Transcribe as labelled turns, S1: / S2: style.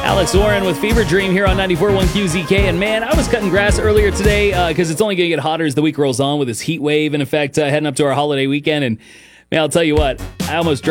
S1: Alex Warren with Fever Dream here on 94.1 QZK. And man, I was cutting grass earlier today because it's only going to get hotter as the week rolls on with this heat wave in effect heading up to our holiday weekend. And man, I'll tell you what, I almost